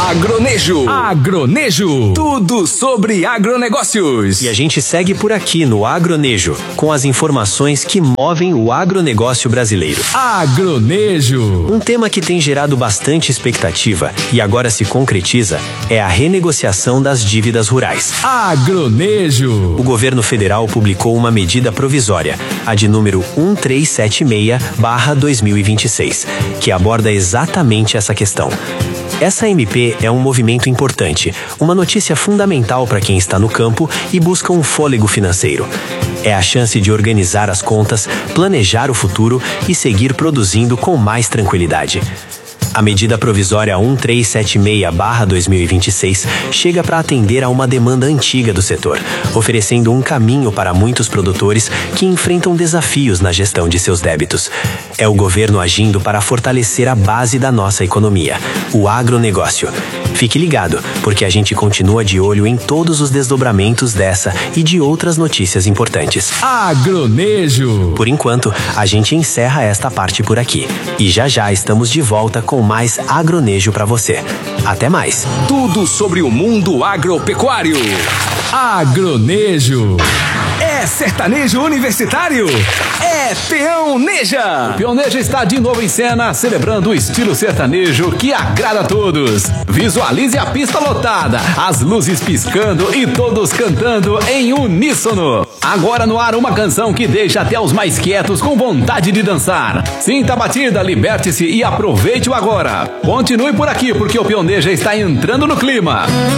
Agronejo. Agronejo. Tudo sobre agronegócios. E a gente segue por aqui no Agronejo, com as informações que movem o agronegócio brasileiro. Agronejo. Um tema que tem gerado bastante expectativa e agora se concretiza é a renegociação das dívidas rurais. Agronejo. O governo federal publicou uma medida provisória, a de número 1376/2026, que aborda exatamente essa questão. Essa MP é um movimento importante, uma notícia fundamental para quem está no campo e busca um fôlego financeiro. É a chance de organizar as contas, planejar o futuro e seguir produzindo com mais tranquilidade. A medida provisória 1376/2026 chega para atender a uma demanda antiga do setor, oferecendo um caminho para muitos produtores que enfrentam desafios na gestão de seus débitos. É o governo agindo para fortalecer a base da nossa economia, o agronegócio. Fique ligado, porque a gente continua de olho em todos os desdobramentos dessa e de outras notícias importantes. Agronejo. Por enquanto, a gente encerra esta parte por aqui. E já estamos de volta com mais Agronejo para você. Até mais. Tudo sobre o mundo agropecuário. Agronejo. É sertanejo universitário? É Peão Neja! O Peão Neja está de novo em cena, celebrando o estilo sertanejo que agrada a todos. Visualize a pista lotada, as luzes piscando e todos cantando em uníssono. Agora no ar uma canção que deixa até os mais quietos com vontade de dançar. Sinta a batida, liberte-se e aproveite-o agora. Continue por aqui porque o Peão Neja está entrando no clima.